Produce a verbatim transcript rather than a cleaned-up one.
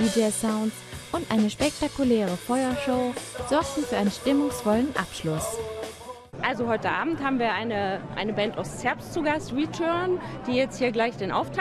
D J-Sounds und eine spektakuläre Feuershow sorgten für einen stimmungsvollen Abschluss. Also heute Abend haben wir eine, eine Band aus Zerbst zu Gast, Return, die jetzt hier gleich den Auftakt